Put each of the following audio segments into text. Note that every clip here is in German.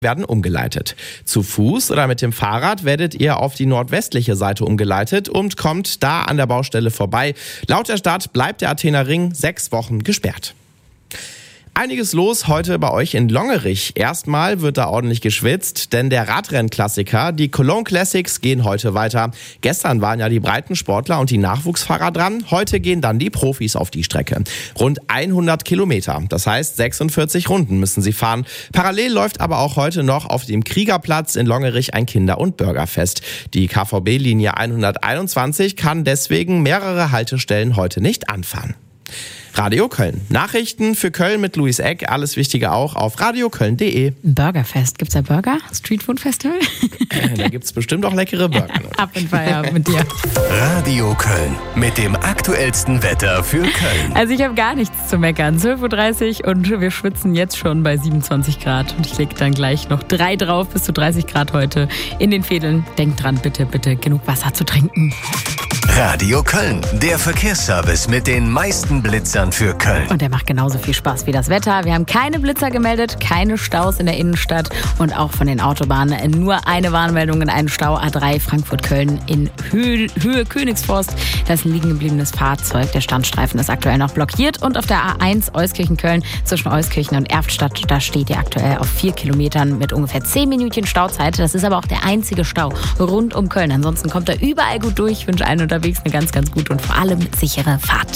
werden umgeleitet. Zu Fuß oder mit dem Fahrrad werdet ihr auf die nordwestliche Seite umgeleitet und kommt da an der Baustelle vorbei. Laut der Stadt bleibt der Athener Ring 6 Wochen gesperrt. Einiges los heute bei euch in Longerich. Erstmal wird da ordentlich geschwitzt, denn der Radrennklassiker, die Cologne Classics, gehen heute weiter. Gestern waren ja die Breitensportler und die Nachwuchsfahrer dran. Heute gehen dann die Profis auf die Strecke. Rund 100 Kilometer, das heißt 46 Runden müssen sie fahren. Parallel läuft aber auch heute noch auf dem Kriegerplatz in Longerich ein Kinder- und Bürgerfest. Die KVB-Linie 121 kann deswegen mehrere Haltestellen heute nicht anfahren. Radio Köln. Nachrichten für Köln mit Luis Eck. Alles Wichtige auch auf radioköln.de. Burgerfest. Gibt's da Burger? Streetfood Festival? Da gibt's bestimmt auch leckere Burger. Ab in Feierabend mit dir. Radio Köln mit dem aktuellsten Wetter für Köln. Also ich habe gar nichts zu meckern. 12.30 Uhr und wir schwitzen jetzt schon bei 27 Grad. Und ich lege dann gleich noch 3 drauf, bis zu 30 Grad heute in den Fädeln. Denkt dran, bitte, bitte genug Wasser zu trinken. Radio Köln, der Verkehrsservice mit den meisten Blitzern für Köln. Und der macht genauso viel Spaß wie das Wetter. Wir haben keine Blitzer gemeldet, keine Staus in der Innenstadt und auch von den Autobahnen nur eine Warnmeldung in einem Stau. A3 Frankfurt-Köln in Höhe Königsforst. Da ist ein liegen gebliebenes Fahrzeug. Der Standstreifen ist aktuell noch blockiert. Und auf der A1 Euskirchen-Köln zwischen Euskirchen und Erftstadt, da steht ihr aktuell auf 4 Kilometern mit ungefähr 10 Minütchen Stauzeit. Das ist aber auch der einzige Stau rund um Köln. Ansonsten kommt er überall gut durch. Ich wünsche allen unterwegs eine ganz, ganz gute und vor allem sichere Fahrt.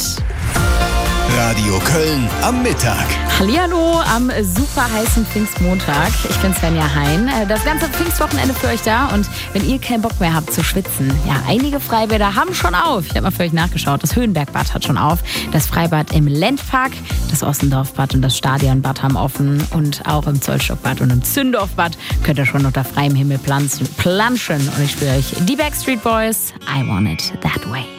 Radio Köln am Mittag. Hallihallo am super heißen Pfingstmontag. Ich bin Svenja Hein. Das ganze Pfingstwochenende für euch da. Und wenn ihr keinen Bock mehr habt zu schwitzen, ja, einige Freibäder haben schon auf. Ich habe mal für euch nachgeschaut. Das Höhenbergbad hat schon auf. Das Freibad im Lendpark, das Ossendorfbad und das Stadionbad haben offen. Und auch im Zollstockbad und im Zündorfbad könnt ihr schon unter freiem Himmel planschen. Und ich spiele euch die Backstreet Boys. I Want It That Way.